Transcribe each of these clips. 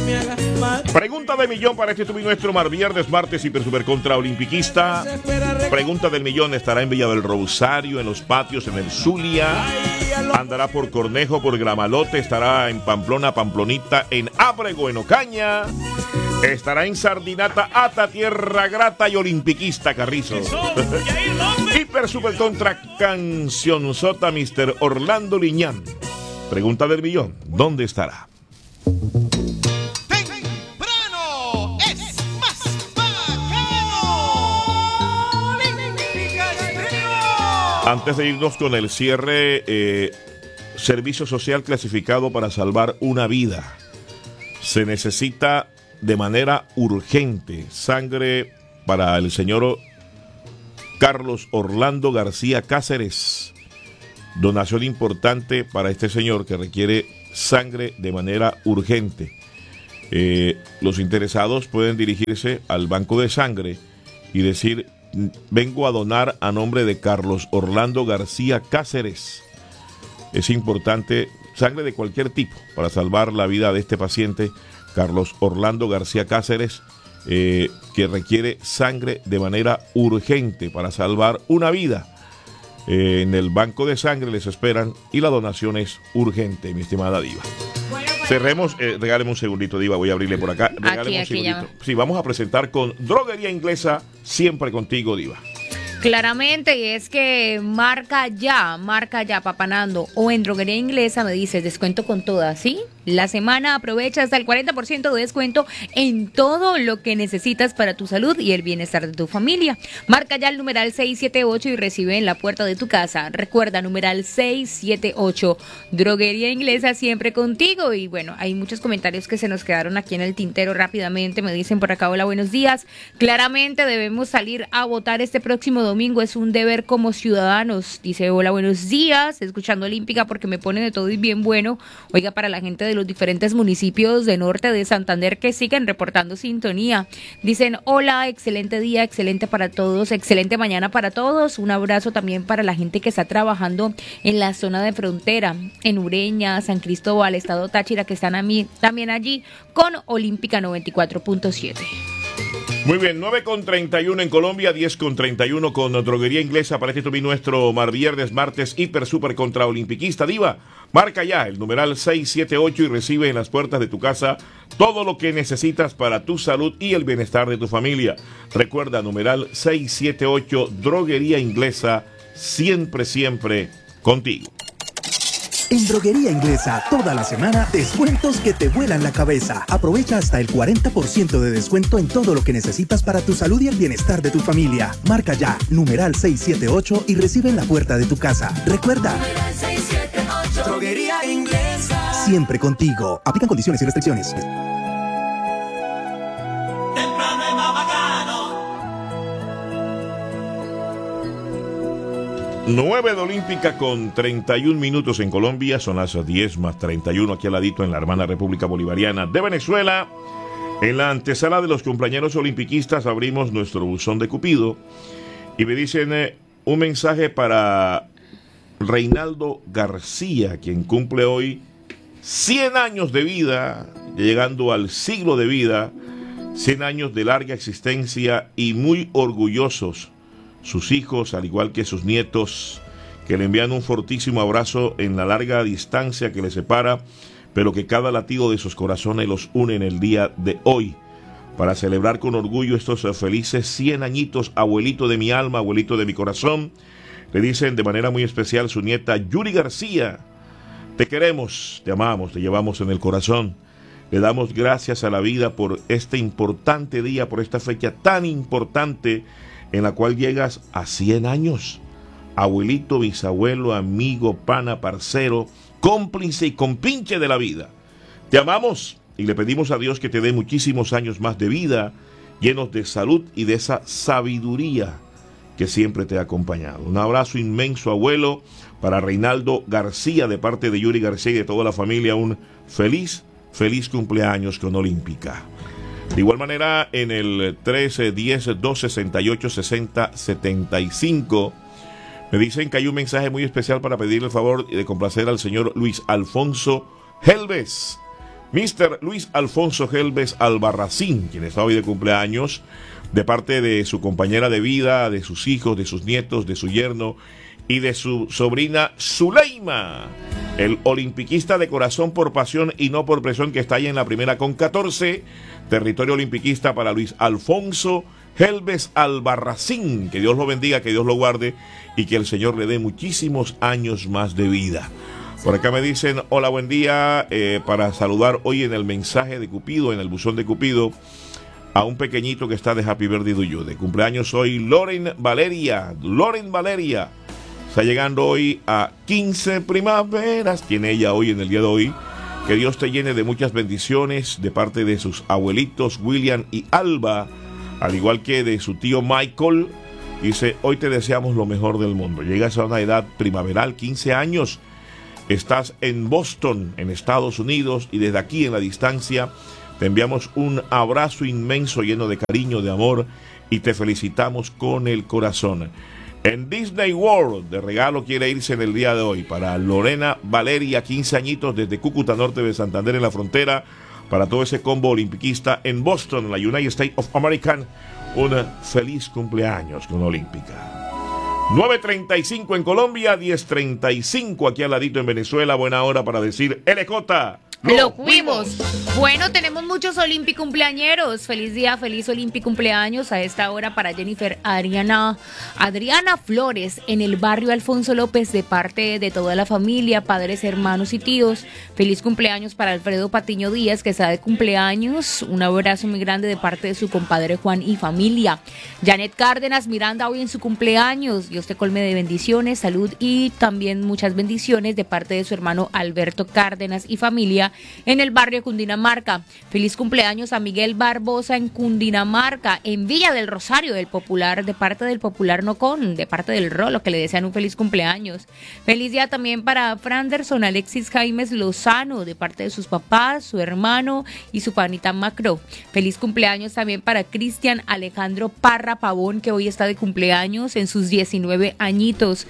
Pregunta de millón para este tu y nuestro Mar Viernes, martes, hiper super contra olimpiquista. Pregunta del millón: estará en Villa del Rosario, en los patios, en el Zulia. Andará por Cornejo, por Gramalote. Estará en Pamplona, Pamplonita, en Ábrego, en Ocaña. Estará en Sardinata, Ata, Tierra Grata y olimpiquista Carrizo. Hiper super contra cancionzota Mr. Orlando Liñán. Pregunta del millón: ¿dónde estará? Temprano es más bacano. Antes de irnos con el cierre, servicio social clasificado para salvar una vida. Se necesita de manera urgente sangre para el señor Carlos Orlando García Cáceres. Donación importante para este señor que requiere sangre de manera urgente. Los interesados pueden dirigirse al banco de sangre y decir: vengo a donar a nombre de Carlos Orlando García Cáceres. Es importante sangre de cualquier tipo para salvar la vida de este paciente Carlos Orlando García Cáceres, que requiere sangre de manera urgente para salvar una vida. En el banco de sangre les esperan y la donación es urgente, mi estimada Diva. Cerremos, regáleme un segundito, Diva, voy a abrirle por acá. Regáleme un segundito. Sí, vamos a presentar con Droguería Inglesa, siempre contigo, Diva. Claramente, y es que marca ya, papanando, o en Droguería Inglesa me dices descuento con todas, ¿sí? La semana aprovecha hasta el 40% de descuento en todo lo que necesitas para tu salud y el bienestar de tu familia. Marca ya el numeral 678 y recibe en la puerta de tu casa. Recuerda, numeral 678, Droguería Inglesa, siempre contigo. Y bueno, hay muchos comentarios que se nos quedaron aquí en el tintero rápidamente. Me dicen por acá: hola, buenos días. Claramente debemos salir a votar este próximo domingo, es un deber como ciudadanos. Dice: hola, buenos días, escuchando Olímpica porque me pone de todo y bien bueno. Oiga, para la gente de los diferentes municipios de norte de Santander que siguen reportando sintonía. Dicen: hola, excelente día, excelente para todos, excelente mañana para todos. Un abrazo también para la gente que está trabajando en la zona de frontera, en Ureña, San Cristóbal, Estado Táchira, que están también allí con Olímpica 94.7. Muy bien, 9:31 en Colombia, 10:31 con Droguería Inglesa para este tu y nuestro Mar Viernes, martes, hiper super contra olimpiquista. Diva, marca ya el numeral 678 y recibe en las puertas de tu casa todo lo que necesitas para tu salud y el bienestar de tu familia. Recuerda, numeral 678, Droguería Inglesa, siempre, siempre contigo. En Droguería Inglesa, toda la semana, descuentos que te vuelan la cabeza. Aprovecha hasta el 40% de descuento en todo lo que necesitas para tu salud y el bienestar de tu familia. Marca ya, numeral 678 y recibe en la puerta de tu casa. Recuerda, 678, Droguería Inglesa, siempre contigo. Aplican condiciones y restricciones. temprano es más bacano. 9 de Olímpica con 31 minutos en Colombia, son las 10:31 aquí al ladito en la hermana República Bolivariana de Venezuela. En la antesala de los cumpleaños olimpiquistas abrimos nuestro buzón de Cupido y me dicen un mensaje para Reinaldo García, quien cumple hoy 100 años de vida, llegando al siglo de vida, 100 años de larga existencia y muy orgullosos sus hijos, al igual que sus nietos, que le envían un fortísimo abrazo en la larga distancia que les separa, pero que cada latido de sus corazones los une en el día de hoy, para celebrar con orgullo estos felices 100 añitos, abuelito de mi alma, abuelito de mi corazón. Le dicen de manera muy especial su nieta Yuri García: te queremos, te amamos, te llevamos en el corazón. Le damos gracias a la vida por este importante día, por esta fecha tan importante en la cual llegas a 100 años. Abuelito, bisabuelo, amigo, pana, parcero, cómplice y compinche de la vida. Te amamos y le pedimos a Dios que te dé muchísimos años más de vida, llenos de salud y de esa sabiduría que siempre te ha acompañado. Un abrazo inmenso, abuelo, para Reinaldo García, de parte de Yuri García y de toda la familia. Un feliz cumpleaños con Olímpica. De igual manera, en el 1310-268-6075, me dicen que hay un mensaje muy especial para pedirle el favor de complacer al señor Luis Alfonso Helves, Mr. Luis Alfonso Gelbes Albarracín, quien está hoy de cumpleaños, de parte de su compañera de vida, de sus hijos, de sus nietos, de su yerno y de su sobrina Zuleima. El olimpiquista de corazón por pasión y no por presión, que está ahí en la primera con 14. Territorio olimpiquista para Luis Alfonso Gelbes Albarracín. Que Dios lo bendiga, que Dios lo guarde y que el Señor le dé muchísimos años más de vida. Por acá me dicen, hola, buen día, para saludar hoy en el mensaje de Cupido, en el buzón de Cupido, a un pequeñito que está de Happy Birthday to you. De cumpleaños hoy, Loren Valeria. Está llegando hoy a 15 primaveras, tiene ella hoy en el día de hoy. Que Dios te llene de muchas bendiciones de parte de sus abuelitos William y Alba, al igual que de su tío Michael. Dice, hoy te deseamos lo mejor del mundo. Llegas a una edad primaveral, 15 años. Estás en Boston, en Estados Unidos, y desde aquí en la distancia te enviamos un abrazo inmenso lleno de cariño, de amor, y te felicitamos con el corazón. En Disney World, de regalo quiere irse en el día de hoy para Lorena Valeria, 15 añitos, desde Cúcuta Norte de Santander en la frontera, para todo ese combo olimpiquista en Boston, en la United States of America. Un feliz cumpleaños con Olímpica. 9:35 en Colombia, 10:35 aquí al ladito en Venezuela. Buena hora para decir LJ. ¡Lo fuimos! Bueno, tenemos muchos cumpleañeros. Feliz día, feliz cumpleaños a esta hora para Jennifer Adriana Flores en el barrio Alfonso López, de parte de toda la familia, padres, hermanos y tíos. Feliz cumpleaños para Alfredo Patiño Díaz, que está de cumpleaños. Un abrazo muy grande de parte de su compadre Juan y familia. Janet Cárdenas Miranda hoy en su cumpleaños. Dios te colme de bendiciones, salud y también muchas bendiciones de parte de su hermano Alberto Cárdenas y familia en el barrio Cundinamarca. Feliz cumpleaños a Miguel Barbosa en Cundinamarca, en Villa del Rosario, del Popular, de parte del Popular Nocón, de parte del Rolo, que le desean un feliz cumpleaños. Feliz día también para Franderson Alexis Jaimes Lozano, de parte de sus papás, su hermano y su panita Macro. Feliz cumpleaños también para Cristian Alejandro Parra Pavón, que hoy está de cumpleaños en sus 19 añitos.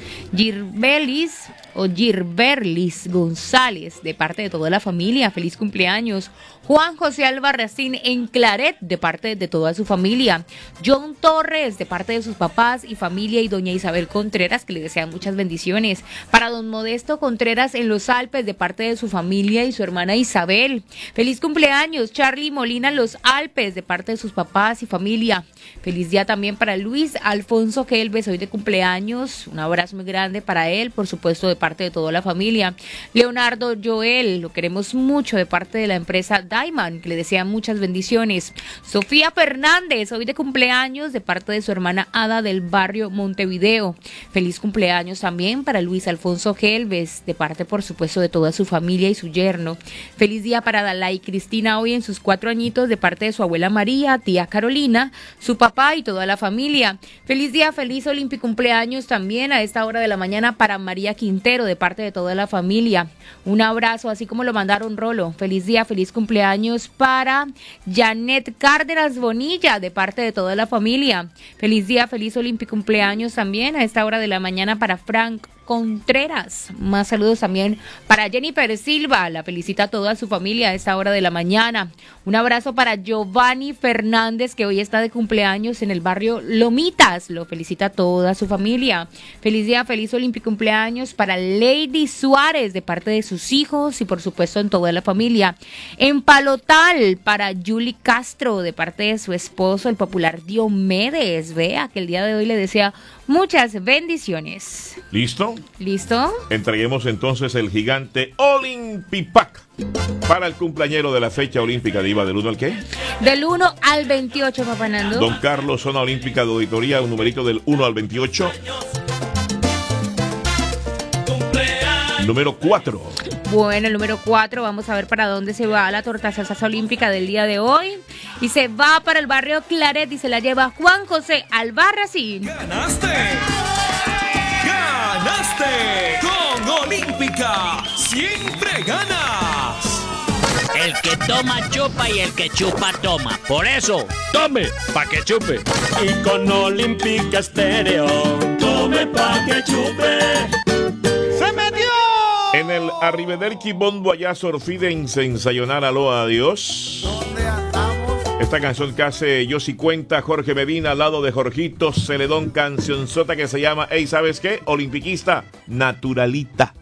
Girberlis González, de parte de toda la familia, feliz cumpleaños. Juan José Albarracín en Claret, de parte de toda su familia. John Torres, de parte de sus papás y familia, y doña Isabel Contreras, que le desean muchas bendiciones. Para don Modesto Contreras en Los Alpes, de parte de su familia y su hermana Isabel. Feliz cumpleaños. Charlie Molina en Los Alpes, de parte de sus papás y familia. Feliz día también para Luis Alfonso Gelbes, hoy de cumpleaños. Un abrazo muy grande para él, por supuesto, de parte de toda la familia. Leonardo Joel, lo queremos mucho, de parte de la empresa Diamond, que le desea muchas bendiciones. Sofía Fernández, hoy de cumpleaños, de parte de su hermana Ada del barrio Montevideo. Feliz cumpleaños también para Luis Alfonso Gelbes, de parte, por supuesto, de toda su familia y su yerno. Feliz día para Dalai Cristina, hoy en sus 4 añitos, de parte de su abuela María, tía Carolina, su papá y toda la familia. Feliz día, feliz olímpico cumpleaños también a esta hora de la mañana para María Quintero, de parte de toda la familia. Un abrazo, así como lo mandaron Rolo. Feliz día, feliz cumpleaños para Janet Cárdenas Bonilla, de parte de toda la familia. Feliz día, feliz olímpico cumpleaños también a esta hora de la mañana para Frank Contreras. Más saludos también para Jennifer Silva, la felicita a toda su familia a esta hora de la mañana. Un abrazo para Giovanni Fernández, que hoy está de cumpleaños en el barrio Lomitas, lo felicita a toda su familia. Feliz día, feliz olímpico cumpleaños para Lady Suárez, de parte de sus hijos y por supuesto en toda la familia. En Palotal para Julie Castro, de parte de su esposo, el popular Diomedes. Vea que el día de hoy le desea muchas bendiciones. ¿Listo? ¿Listo? Entreguemos entonces el gigante Olympipack para el cumpleañero de la fecha olímpica. ¿Diva del 1 al qué? Del 1 al 28, papá Nando. Don Carlos, zona olímpica de auditoría, un numerito del 1 al 28. Número 4. Bueno, el número 4, vamos a ver para dónde se va la torta salsa olímpica del día de hoy. Y se va para el barrio Claret y se la lleva Juan José Albarracín. ¡Ganaste! ¡Ganaste! Con Olímpica siempre ganas. El que toma chupa y el que chupa toma. Por eso, tome pa' que chupe. Y con Olímpica Estéreo, tome pa' que chupe. ¡Se metió! En el Arrivederci Bon Voyage Orfidense en Sayonara Loa Adiós. Esta canción que hace Yossi Cuenta, Jorge Medina, al lado de Jorgito Celedón, cancionzota que se llama, hey, ¿sabes qué? Olimpiquista, Naturalita.